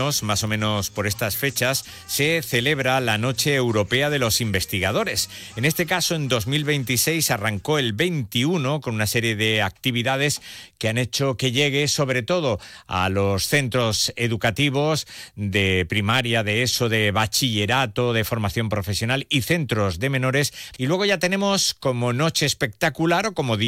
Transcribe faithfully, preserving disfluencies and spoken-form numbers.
años, más o menos por estas fechas, se celebra la Noche Europea de los Investigadores. En este caso, en dos mil veintiséis arrancó el veintiuno con una serie de actividades que han hecho que llegue sobre todo a los centros educativos de primaria, de ESO, de bachillerato, de formación profesional y centros de menores. Y luego ya tenemos como noche espectacular o como día